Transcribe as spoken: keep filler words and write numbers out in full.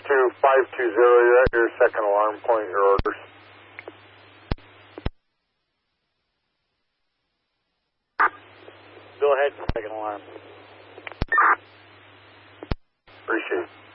two five two zero, you're at your second alarm point, your orders. Go ahead, second alarm. Appreciate it.